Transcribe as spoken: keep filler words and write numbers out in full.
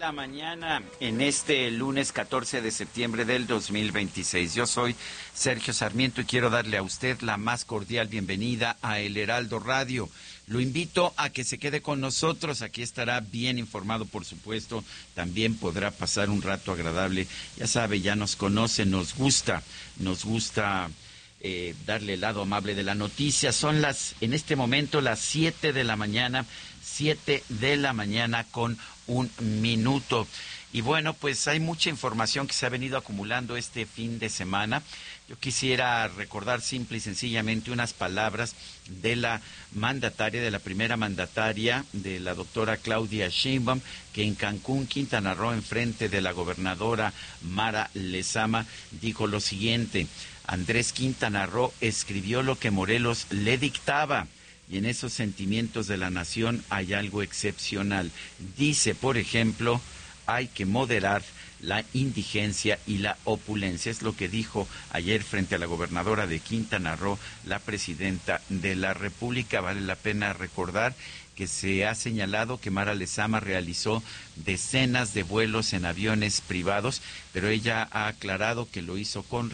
La mañana en este lunes catorce de septiembre del dos mil veintiséis. Yo soy Sergio Sarmiento y quiero darle a usted la más cordial bienvenida a El Heraldo Radio. Lo invito a que se quede con nosotros, aquí estará bien informado, por supuesto, también podrá pasar un rato agradable. Ya sabe, ya nos conoce, nos gusta, nos gusta eh, darle el lado amable de la noticia. Son las, en este momento, las siete de la mañana, siete de la mañana con un minuto. Y bueno, pues hay mucha información que se ha venido acumulando este fin de semana. Yo quisiera recordar simple y sencillamente unas palabras de la mandataria, de la primera mandataria, de la doctora Claudia Sheinbaum, que en Cancún, Quintana Roo, en frente de la gobernadora Mara Lezama, dijo lo siguiente: Andrés Quintana Roo escribió lo que Morelos le dictaba. Y en esos sentimientos de la nación hay algo excepcional. Dice, por ejemplo, hay que moderar la indigencia y la opulencia. Es lo que dijo ayer frente a la gobernadora de Quintana Roo, la presidenta de la República. Vale la pena recordar que se ha señalado que Mara Lezama realizó decenas de vuelos en aviones privados, pero ella ha aclarado que lo hizo con